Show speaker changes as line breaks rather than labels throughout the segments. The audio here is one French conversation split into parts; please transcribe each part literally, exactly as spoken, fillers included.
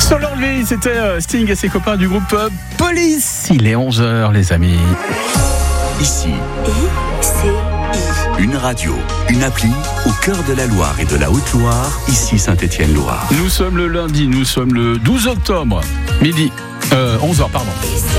Sur l'enlevé, c'était Sting et ses copains du groupe Police. Il est onze heures, les amis.
Ici, une radio, une appli au cœur de la Loire et de la Haute-Loire, ici Saint-Étienne-Loire.
Nous sommes le lundi, nous sommes le douze octobre, midi, euh, onze heures, pardon.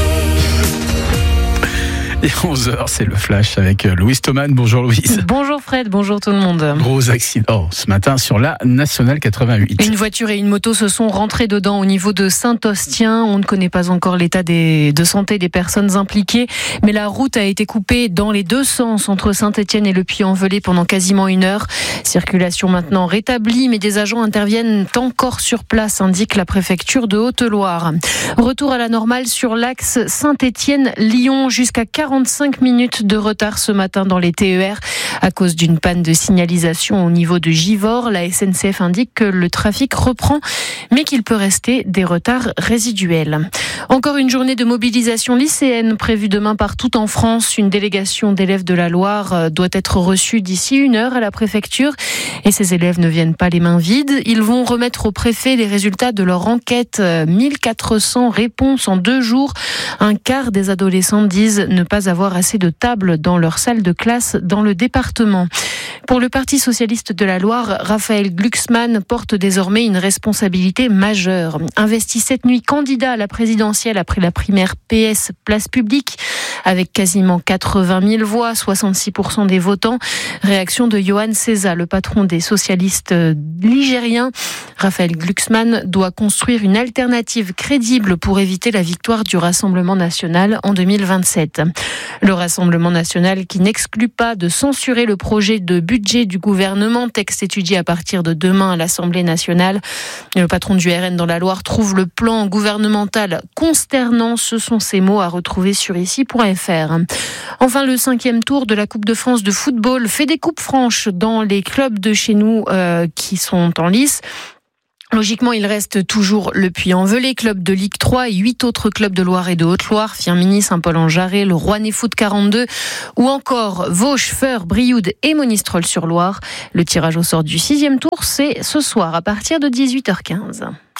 Et onze heures, c'est le flash avec Louise Thoman. Bonjour Louise.
Bonjour Fred, bonjour tout le monde.
Gros accident ce matin sur la Nationale quatre-vingt-huit.
Une voiture et une moto se sont rentrées dedans au niveau de Saint-Ostien. On ne connaît pas encore l'état des, de santé des personnes impliquées, mais la route a été coupée dans les deux sens entre Saint-Étienne et le Puy-en-Velay pendant quasiment une heure. Circulation maintenant rétablie, mais des agents interviennent encore sur place, indique la préfecture de Haute-Loire. Retour à la normale sur l'axe Saint-Étienne-Lyon, jusqu'à quarante-cinq minutes de retard ce matin dans les T E R à cause d'une panne de signalisation au niveau de Givors. La S N C F indique que le trafic reprend, mais qu'il peut rester des retards résiduels. Encore une journée de mobilisation lycéenne prévue demain partout en France. Une délégation d'élèves de la Loire doit être reçue d'ici une heure à la préfecture. Et ces élèves ne viennent pas les mains vides. Ils vont remettre au préfet les résultats de leur enquête. mille quatre cents réponses en deux jours. Un quart des adolescents disent ne pas avoir assez de tables dans leur salle de classe dans le département. Pour le Parti socialiste de la Loire, Raphaël Glucksmann porte désormais une responsabilité majeure. Investi cette nuit candidat à la présidentielle après la primaire P S Place Publique, avec quasiment quatre-vingt mille voix, soixante-six pour cent des votants. Réaction de Johan Seza, le patron des socialistes ligériens. Raphaël Glucksmann doit construire une alternative crédible pour éviter la victoire du Rassemblement national en deux mille vingt-sept. Le Rassemblement national qui n'exclut pas de censurer le projet de budget du gouvernement, texte étudié à partir de demain à l'Assemblée nationale. Le patron du R N dans la Loire trouve le plan gouvernemental consternant. Ce sont ses mots à retrouver sur ici point f r. Enfin, le cinquième tour de la Coupe de France de football fait des coupes franches dans les clubs de chez nous euh, qui sont en lice. Logiquement, il reste toujours le Puy-en-Velay, club de Ligue trois, et huit autres clubs de Loire et de Haute-Loire, Firminy, Saint-Paul-en-Jarret, le Rouennais Foot quarante-deux, ou encore Vosges, Feur, Brioude et Monistrol-sur-Loire. Le tirage au sort du sixième tour, c'est ce soir à partir de dix-huit heures quinze.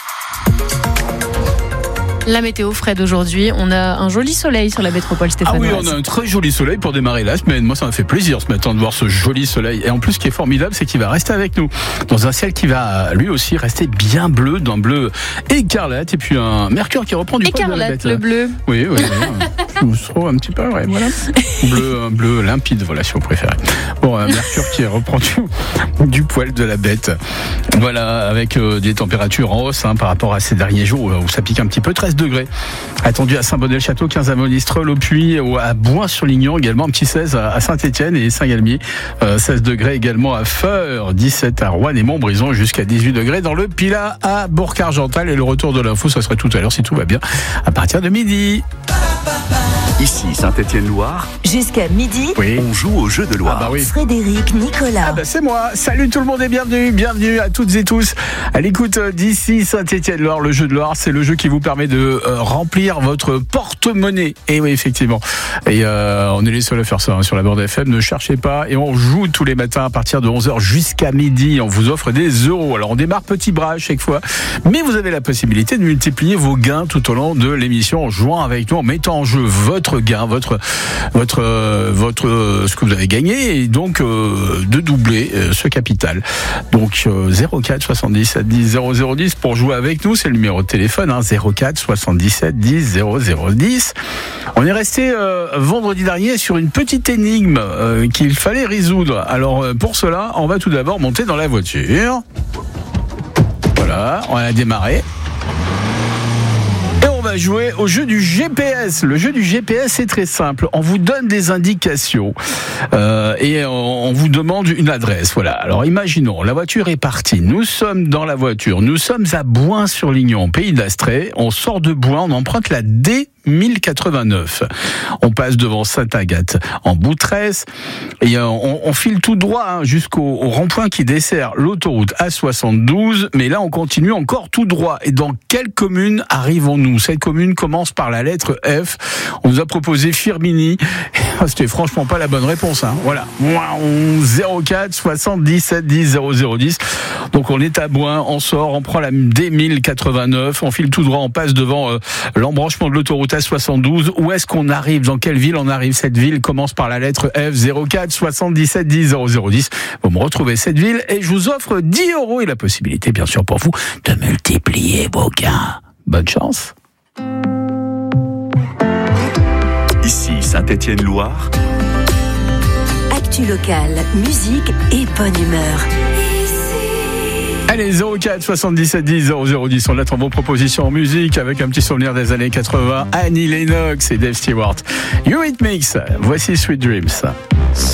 La météo, Fred, aujourd'hui, on a un joli soleil sur la métropole stéphanoise.
Ah oui, on a un très joli soleil pour démarrer la semaine. Moi, ça m'a fait plaisir ce matin de voir ce joli soleil. Et en plus, ce qui est formidable, c'est qu'il va rester avec nous dans un ciel qui va, lui aussi, rester bien bleu, d'un bleu écarlate. Et puis un mercure qui reprend du poil de la bête.
Écarlate, le bleu.
Oui, oui, oui. Je vous trouve un petit peu, ouais, voilà. Bleu, un bleu limpide, voilà, si vous préférez. Bon, un mercure qui reprend du, du poil de la bête. Voilà, avec euh, des températures en hausse hein, par rapport à ces derniers jours où ça pique un petit peu. treize degrés attendu à Saint-Bonnet-le-Château, quinze à Monistrol, au Puy, à Boin-sur-Lignon également, un petit seize à Saint-Étienne et Saint-Galmier, euh, seize degrés également à Feur, dix-sept à Roanne et Montbrison, jusqu'à dix-huit degrés dans le Pilat à Bourg-Argental. Et le retour de l'info, ça serait tout à l'heure si tout va bien, à partir de midi.
Ici Saint-Étienne-Loire.
Jusqu'à midi,
oui. On joue au jeu de Loire.
Ah bah oui.
Frédéric Nicolas.
Ah bah c'est moi. Salut tout le monde et bienvenue, bienvenue à toutes et tous à l'écoute d'ici Saint-Étienne-Loire. Le jeu de Loire, c'est le jeu qui vous permet de euh, remplir votre porte-monnaie. Et oui, effectivement. Et euh, on est les seuls à faire ça hein, sur la bande F M. Ne cherchez pas. Et on joue tous les matins à partir de onze heures jusqu'à midi. On vous offre des euros. Alors on démarre petit bras à chaque fois, mais vous avez la possibilité de multiplier vos gains tout au long de l'émission en jouant avec nous, en mettant en jeu votre gain, votre votre euh, votre euh, ce que vous avez gagné et donc euh, de doubler euh, ce capital. Donc euh, zéro quatre soixante-dix-sept dix zéro zéro dix pour jouer avec nous, c'est le numéro de téléphone hein, zéro quatre soixante-dix-sept dix zéro zéro dix. On est resté euh, vendredi dernier sur une petite énigme euh, qu'il fallait résoudre. Alors euh, pour cela, on va tout d'abord monter dans la voiture. Voilà, on a démarré. On va jouer au jeu du G P S. Le jeu du G P S est très simple. On vous donne des indications euh, et on, on vous demande une adresse. Voilà. Alors imaginons, la voiture est partie. Nous sommes dans la voiture. Nous sommes à Boin-sur-Lignon, pays d'Astrée. On sort de Boin, on emprunte la D mille quatre-vingt-neuf. On passe devant Sainte-Agathe en Boutresse et on, on file tout droit hein, jusqu'au au rond-point qui dessert l'autoroute A soixante-douze, mais là on continue encore tout droit. Et dans quelle commune arrivons-nous? Cette commune commence par la lettre F. On vous a proposé Firminy. C'était franchement pas la bonne réponse. Hein. Voilà. zéro quatre soixante-dix-sept dix zéro zéro dix. Donc on est à Boin, on sort, on prend la D mille quatre-vingt-neuf, on file tout droit, on passe devant euh, l'embranchement de l'autoroute A soixante-douze. Où est-ce qu'on arrive? Dans quelle ville on arrive? Cette ville commence par la lettre F. zéro quatre soixante-dix-sept dix zéro zéro dix. Vous me retrouvez cette ville et je vous offre dix euros et la possibilité, bien sûr, pour vous de multiplier vos gains. Bonne chance.
Ici Saint-Étienne-Loire.
Actu locale, musique et bonne humeur.
Allez, zéro quatre soixante-dix-sept dix zéro zéro dix. On attend vos propositions en musique avec un petit souvenir des années quatre-vingts. Annie Lennox et Dave Stewart. You It Mix. Voici Sweet Dreams.